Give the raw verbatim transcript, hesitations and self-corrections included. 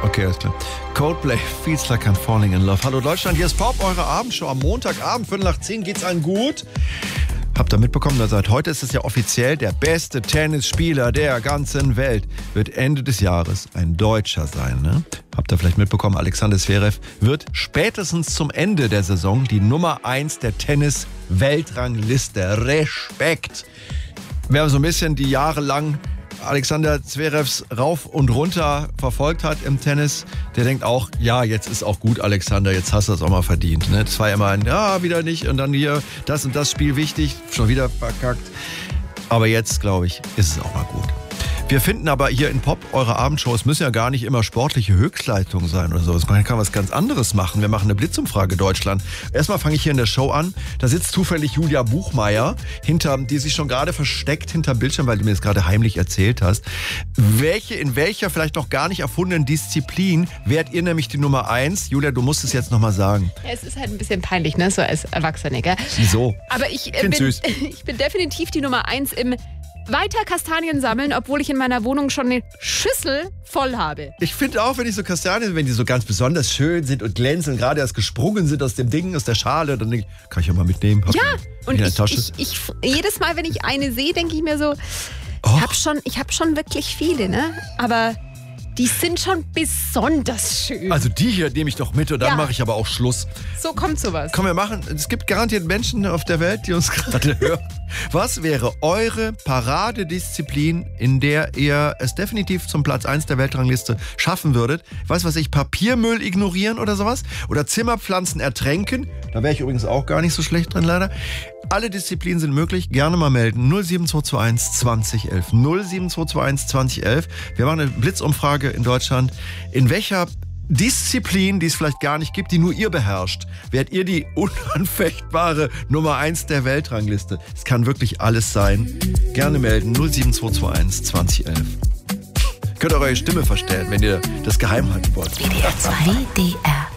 Okay, alles klar. Coldplay, Feels Like I'm Falling in Love. Hallo Deutschland, hier ist Pop, eure Abendshow am Montagabend, Viertel nach zehn, geht's allen gut? Habt ihr mitbekommen, dass seit heute ist es ja offiziell, der beste Tennisspieler der ganzen Welt wird Ende des Jahres ein Deutscher sein, ne? Habt ihr vielleicht mitbekommen, Alexander Zverev wird spätestens zum Ende der Saison die Nummer eins der Tennis-Weltrangliste. Respekt! Wer so ein bisschen die Jahre lang Alexander Zverevs rauf und runter verfolgt hat im Tennis, der denkt auch, ja, jetzt ist auch gut, Alexander, jetzt hast du das auch mal verdient. Ne? Das war immer ein, ja, wieder nicht und dann hier, das und das Spiel wichtig, schon wieder verkackt. Aber jetzt, glaube ich, ist es auch mal gut. Wir finden aber hier in Pop, eure Abendshows müssen ja gar nicht immer sportliche Höchstleistungen sein oder so. Man kann was ganz anderes machen. Wir machen eine Blitzumfrage Deutschland. Erstmal fange ich hier in der Show an. Da sitzt zufällig Julia Buchmeier, hinter, die sich schon gerade versteckt hinterm Bildschirm, weil du mir das gerade heimlich erzählt hast. Welche, in welcher vielleicht noch gar nicht erfundenen Disziplin wärt ihr nämlich die Nummer eins? Julia, du musst es jetzt nochmal sagen. Ja, es ist halt ein bisschen peinlich, ne, so als Erwachsene, gell? Wieso? Aber ich, äh, Find's bin, süß. ich bin definitiv die Nummer eins im weiter Kastanien sammeln, obwohl ich in meiner Wohnung schon eine Schüssel voll habe. Ich finde auch, wenn ich so Kastanien, wenn die so ganz besonders schön sind und glänzen und gerade erst gesprungen sind aus dem Ding, aus der Schale, dann denke ich, kann ich ja mal mitnehmen. Hast ja, du, und in ich, Tasche? ich, ich, jedes Mal, wenn ich eine sehe, denke ich mir so, Och. ich habe schon, ich hab schon wirklich viele, ne? Aber die sind schon besonders schön. Also die hier nehme ich doch mit und dann Ja. mache ich aber auch Schluss. So kommt sowas. Komm, wir machen, es gibt garantiert Menschen auf der Welt, die uns gerade hören. Was wäre eure Paradedisziplin, in der ihr es definitiv zum Platz eins der Weltrangliste schaffen würdet? Weiß was ich, Papiermüll ignorieren oder sowas? Oder Zimmerpflanzen ertränken? Da wäre ich übrigens auch gar nicht so schlecht drin, leider. Alle Disziplinen sind möglich. Gerne mal melden. null sieben zwei zwei eins zwanzig elf. null sieben zwei zwei eins zwanzig elf. Wir machen eine Blitzumfrage in Deutschland. In welcher Disziplin, die es vielleicht gar nicht gibt, die nur ihr beherrscht, wärt ihr die unanfechtbare Nummer eins der Weltrangliste? Es kann wirklich alles sein. Gerne melden. null sieben zwei zwei eins zwanzig elf. Könnt ihr eure Stimme verstellen, wenn ihr das geheim halten wollt. W D R zwei. W D R